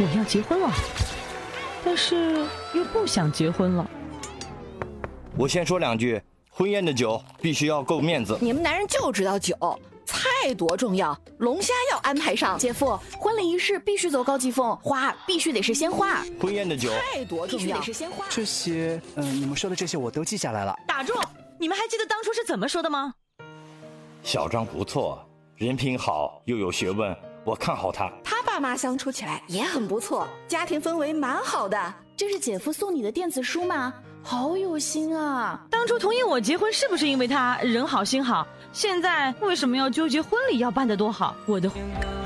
我要结婚了，但是又不想结婚了。 我先说两句，婚宴的酒必须要够面子。 你们男人就知道酒，菜多重要，龙虾要安排上。 姐夫，婚礼仪式必须走高级风，花必须得是鲜花。 婚宴的酒菜多重要，必须得是鲜花。 这些，你们说的这些我都记下来了。 打住！你们还记得当初是怎么说的吗？ 小张不错，人品好又有学问，我看好他。 他爸妈相处起来也很不错，家庭氛围蛮好的。 这是姐夫送你的电子书吗？好有心啊！ 当初同意我结婚是不是因为他人好心好？现在为什么要纠结婚礼要办得多好？我的